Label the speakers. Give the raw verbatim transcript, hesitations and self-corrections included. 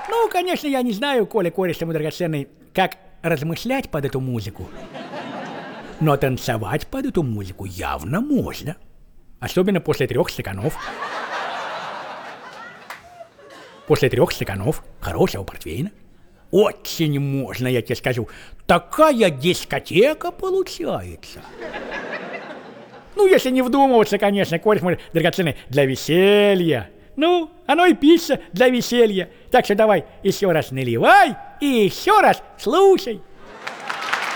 Speaker 1: Ну, конечно, я не знаю, Коля, кореш мой драгоценный, как размышлять под эту музыку. Но танцевать под эту музыку явно можно. Особенно после трех стаканов. После трех стаканов хорошего портвейна. Очень можно, я тебе скажу. Такая дискотека получается. Ну, если не вдумываться, конечно, кореш мой драгоценный, для веселья. Ну, оно и пишется для веселья. Так что давай еще раз наливай и еще раз слушай.